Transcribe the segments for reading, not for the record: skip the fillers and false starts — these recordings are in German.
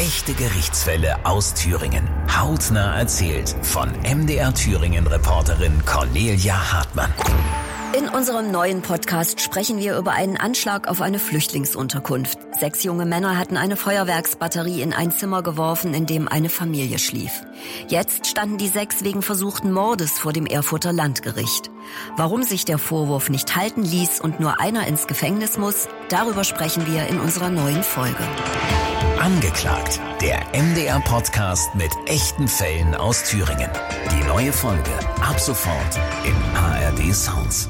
Echte Gerichtsfälle aus Thüringen. Hautnah erzählt von MDR Thüringen-Reporterin Cornelia Hartmann. In unserem neuen Podcast sprechen wir über einen Anschlag auf eine Flüchtlingsunterkunft. 6 junge Männer hatten eine Feuerwerksbatterie in ein Zimmer geworfen, in dem eine Familie schlief. Jetzt standen die 6 wegen versuchten Mordes vor dem Erfurter Landgericht. Warum sich der Vorwurf nicht halten ließ und nur einer ins Gefängnis muss, darüber sprechen wir in unserer neuen Folge. Angeklagt, der MDR-Podcast mit echten Fällen aus Thüringen. Die neue Folge ab sofort in ARD Sounds.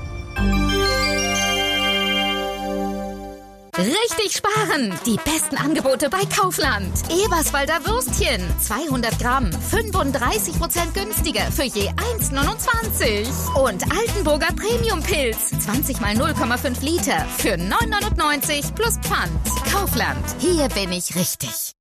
Richtig sparen! Die besten Angebote bei Kaufland. Eberswalder Würstchen, 200 Gramm, 35% günstiger für je 1,29. Und Altenburger Premium-Pilz, 20 mal 0,5 Liter für 9,99 plus Pfand. Kaufland, hier bin ich richtig.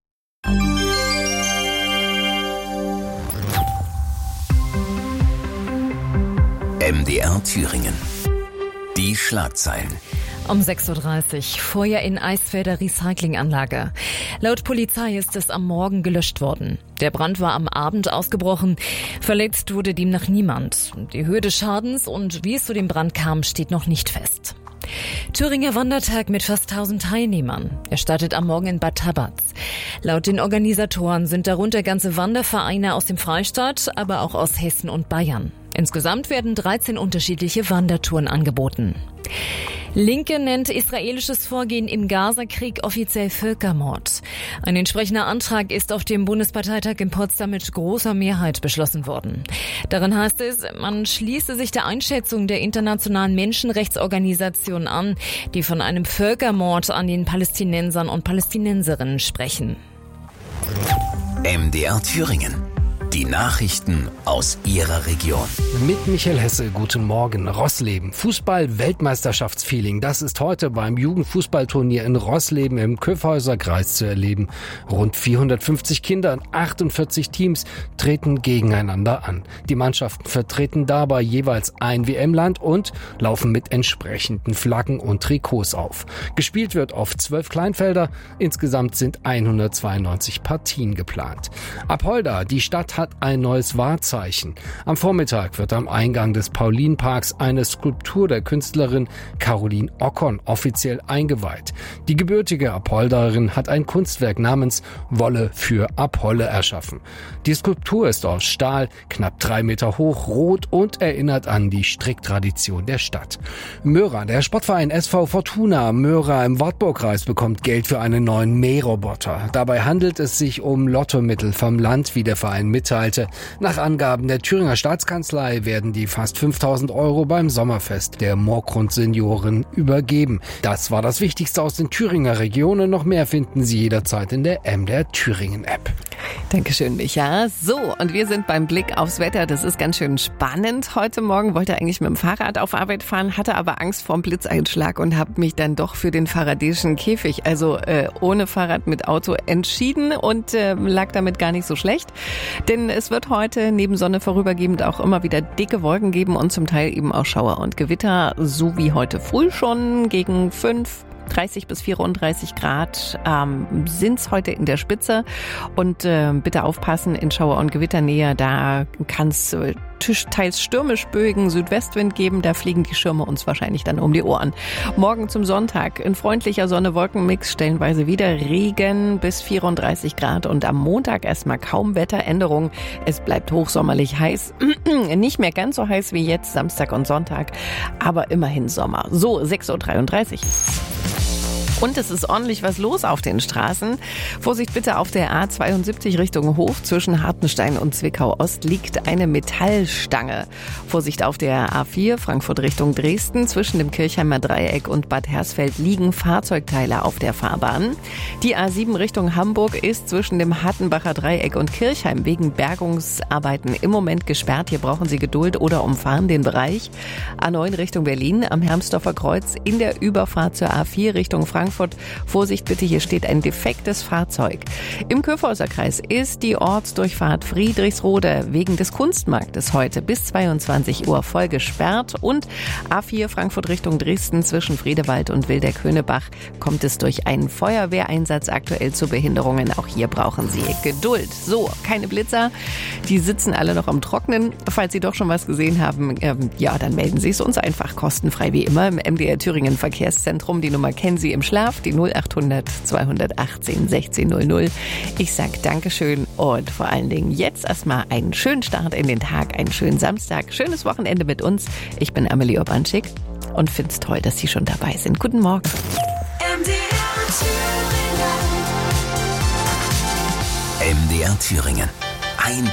MDR Thüringen. Die Schlagzeilen. Um 6.30 Uhr, Feuer in Eisfelder Recyclinganlage. Laut Polizei ist es am Morgen gelöscht worden. Der Brand war am Abend ausgebrochen. Verletzt wurde demnach niemand. Die Höhe des Schadens und wie es zu dem Brand kam, steht noch nicht fest. Thüringer Wandertag mit fast 1000 Teilnehmern. Er startet am Morgen in Bad Tabatz. Laut den Organisatoren sind darunter ganze Wandervereine aus dem Freistaat, aber auch aus Hessen und Bayern. Insgesamt werden 13 unterschiedliche Wandertouren angeboten. Linke nennt israelisches Vorgehen im Gaza-Krieg offiziell Völkermord. Ein entsprechender Antrag ist auf dem Bundesparteitag in Potsdam mit großer Mehrheit beschlossen worden. Darin heißt es, man schließe sich der Einschätzung der internationalen Menschenrechtsorganisationen an, die von einem Völkermord an den Palästinensern und Palästinenserinnen sprechen. MDR Thüringen. Die Nachrichten aus Ihrer Region. Mit Michael Hesse, guten Morgen. Rossleben. Fußball-Weltmeisterschaftsfeeling. Das ist heute beim Jugendfußballturnier in Rossleben im Kyffhäuser Kreis zu erleben. Rund 450 Kinder und 48 Teams treten gegeneinander an. Die Mannschaften vertreten dabei jeweils ein WM-Land und laufen mit entsprechenden Flaggen und Trikots auf. Gespielt wird auf 12 Kleinfelder. Insgesamt sind 192 Partien geplant. Apolda, die Stadt hat ein neues Wahrzeichen. Am Vormittag wird am Eingang des Paulinparks eine Skulptur der Künstlerin Caroline Ockon offiziell eingeweiht. Die gebürtige Apolderin hat ein Kunstwerk namens Wolle für Apolle erschaffen. Die Skulptur ist aus Stahl, knapp 3 Meter hoch, rot und erinnert an die Stricktradition der Stadt. Möhra, der Sportverein SV Fortuna Möhra im Wartburgkreis bekommt Geld für einen neuen Mähroboter. Dabei handelt es sich um Lottomittel vom Land, wie der Verein mitteilte. Nach Angaben der Thüringer Staatskanzlei werden die fast 5.000 € beim Sommerfest der Moorgrund-Senioren übergeben. Das war das Wichtigste aus den Thüringer Regionen. Noch mehr finden Sie jederzeit in der MDR Thüringen App. Dankeschön, Micha. So, und wir sind beim Blick aufs Wetter. Das ist ganz schön spannend. Heute Morgen wollte ich eigentlich mit dem Fahrrad auf Arbeit fahren, hatte aber Angst vor dem Blitzeinschlag und habe mich dann doch für den faradäischen Käfig, also ohne Fahrrad mit Auto, entschieden und lag damit gar nicht so schlecht. Denn es wird heute neben Sonne vorübergehend auch immer wieder dicke Wolken geben und zum Teil eben auch Schauer und Gewitter, so wie heute früh schon gegen 30 bis 34 Grad sind's heute in der Spitze und bitte aufpassen in Schauer- und Gewitternähe, da kann's teils stürmisch böigen Südwestwind geben, da fliegen die Schirme uns wahrscheinlich dann um die Ohren. Morgen zum Sonntag in freundlicher Sonne-Wolkenmix, stellenweise wieder Regen bis 34 Grad und am Montag erstmal kaum Wetteränderung. Es bleibt hochsommerlich heiß, nicht mehr ganz so heiß wie jetzt Samstag und Sonntag, aber immerhin Sommer. So, 6.33 Uhr. Und es ist ordentlich was los auf den Straßen. Vorsicht bitte, auf der A72 Richtung Hof zwischen Hartenstein und Zwickau-Ost liegt eine Metallstange. Vorsicht auf der A4 Frankfurt Richtung Dresden zwischen dem Kirchheimer Dreieck und Bad Hersfeld liegen Fahrzeugteile auf der Fahrbahn. Die A7 Richtung Hamburg ist zwischen dem Hattenbacher Dreieck und Kirchheim wegen Bergungsarbeiten im Moment gesperrt. Hier brauchen Sie Geduld oder umfahren den Bereich. A9 Richtung Berlin am Hermsdorfer Kreuz in der Überfahrt zur A4 Richtung Frankfurt Frankfurt. Vorsicht bitte, hier steht ein defektes Fahrzeug. Im Kyffhäuserkreis ist die Ortsdurchfahrt Friedrichsrode wegen des Kunstmarktes heute bis 22 Uhr voll gesperrt. Und A4 Frankfurt Richtung Dresden zwischen Friedewald und Wilderköhnebach kommt es durch einen Feuerwehreinsatz aktuell zu Behinderungen. Auch hier brauchen Sie Geduld. So, keine Blitzer. Die sitzen alle noch am Trocknen. Falls Sie doch schon was gesehen haben, dann melden Sie es uns einfach kostenfrei wie immer im MDR Thüringen Verkehrszentrum. Die Nummer kennen Sie im Schlaf, die 0800 218 1600. Ich sag Dankeschön und vor allen Dingen jetzt erstmal einen schönen Start in den Tag, einen schönen Samstag, schönes Wochenende mit uns. Ich bin Amelie Urbanschik und finde es toll, dass Sie schon dabei sind. Guten Morgen. MDR Thüringen. Ein